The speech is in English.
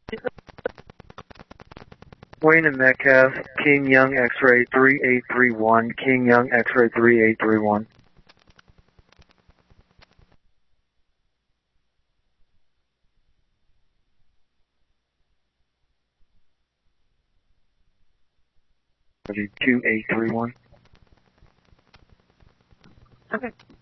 Wayne and Metcalf, King Young X-Ray 3831, King Young X-Ray 3831. Two eight three one. Okay.